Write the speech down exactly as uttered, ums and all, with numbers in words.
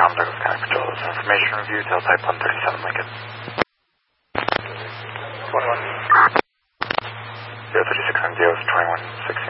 com, Douglas County Patrol. This is information review, tail type one thirty-seven Lincoln. twenty-one. zero thirty-six on Dios, twenty-one sixteen.